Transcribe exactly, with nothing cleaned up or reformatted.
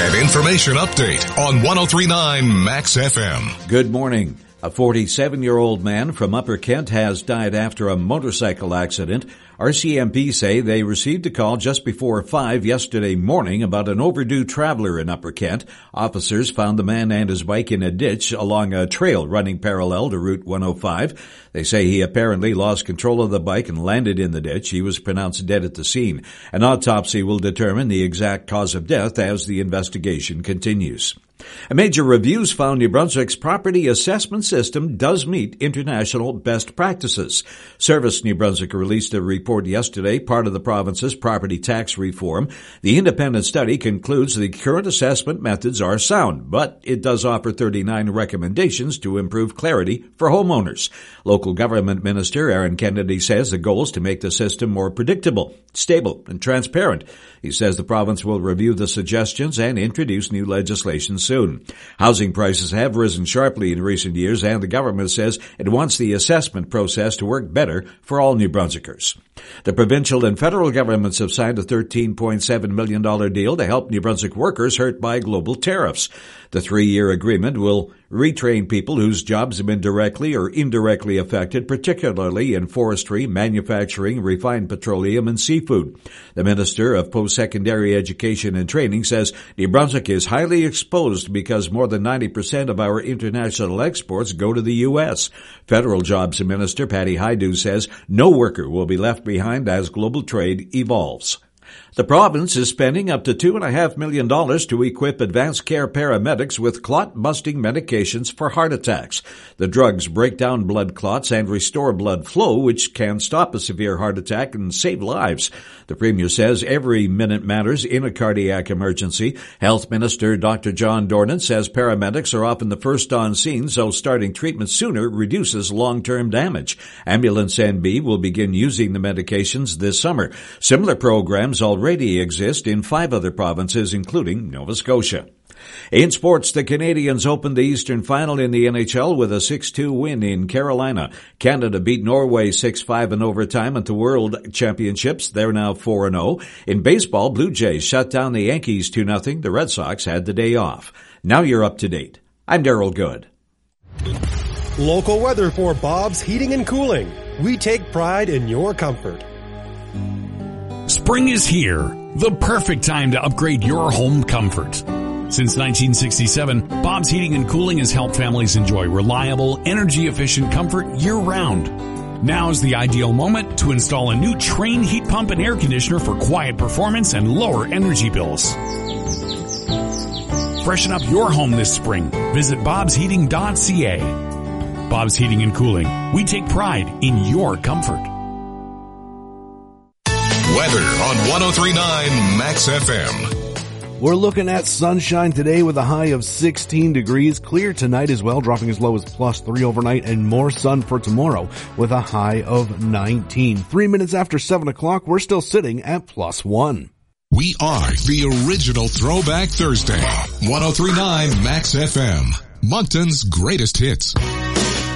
An information update on one oh three point nine Max F M. Good morning. A forty-seven-year-old man from Upper Kent has died after a motorcycle accident. R C M P say they received a call just before five yesterday morning about an overdue traveler in Upper Kent. Officers found the man and his bike in a ditch along a trail running parallel to Route one oh five. They say he apparently lost control of the bike and landed in the ditch. He was pronounced dead at the scene. An autopsy will determine the exact cause of death as the investigation continues. A major reviews found New Brunswick's property assessment system does meet international best practices. Service New Brunswick released a report yesterday, part of the province's property tax reform. The independent study concludes the current assessment methods are sound, but it does offer thirty-nine recommendations to improve clarity for homeowners. Local government minister Aaron Kennedy says the goal is to make the system more predictable, stable, and transparent. He says the province will review the suggestions and introduce new legislation soon. Housing prices have risen sharply in recent years, and the government says it wants the assessment process to work better for all New Brunswickers. The provincial and federal governments have signed a thirteen point seven million dollars deal to help New Brunswick workers hurt by global tariffs. The three-year agreement will retrain people whose jobs have been directly or indirectly affected, particularly in forestry, manufacturing, refined petroleum, and seafood. The Minister of Post-Secondary Education and Training says New Brunswick is highly exposed because more than ninety percent of our international exports go to the U S. Federal Jobs Minister Patty Hajdu says no worker will be left behind as global trade evolves. The province is spending up to two and a half million dollars to equip advanced care paramedics with clot-busting medications for heart attacks. The drugs break down blood clots and restore blood flow, which can stop a severe heart attack and save lives. The Premier says every minute matters in a cardiac emergency. Health Minister Doctor John Dornan says paramedics are often the first on scene, so starting treatment sooner reduces long-term damage. Ambulance N B will begin using the medications this summer. Similar programs already exist in five other provinces, including Nova Scotia. In sports, the Canadians opened the Eastern Final in the N H L with a six two win in Carolina. Canada beat Norway six five in overtime at the World Championships. They're now four and oh. In baseball, Blue Jays shut down the Yankees two nothing. The Red Sox had the day off. Now you're up to date. I'm Daryl Good. Local weather for Bob's Heating and Cooling. We take pride in your comfort. Spring is here, the perfect time to upgrade your home comfort. Since nineteen sixty-seven, Bob's Heating and Cooling has helped families enjoy reliable, energy-efficient comfort year-round. Now is the ideal moment to install a new Trane heat pump and air conditioner for quiet performance and lower energy bills. Freshen up your home this spring. Visit bobs heating dot c a. Bob's Heating and Cooling. We take pride in your comfort. Weather on one oh three point nine Max F M. We're looking at sunshine today with a high of sixteen degrees. Clear tonight as well, dropping as low as plus three overnight, and more sun for tomorrow with a high of nineteen. Three minutes after seven o'clock, we're still sitting at plus one. We are the original Throwback Thursday. one oh three point nine Max F M. Moncton's greatest hits.